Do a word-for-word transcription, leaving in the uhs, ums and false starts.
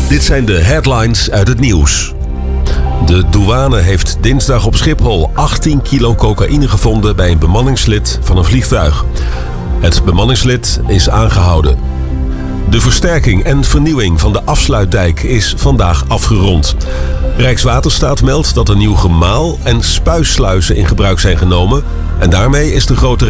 Dit zijn de headlines uit het nieuws. De douane heeft dinsdag op Schiphol achttien kilo cocaïne gevonden bij een bemanningslid van een vliegtuig. Het bemanningslid is aangehouden. De versterking en vernieuwing van de afsluitdijk is vandaag afgerond. Rijkswaterstaat meldt dat er nieuw gemaal en spuissluizen in gebruik zijn genomen en daarmee is de grote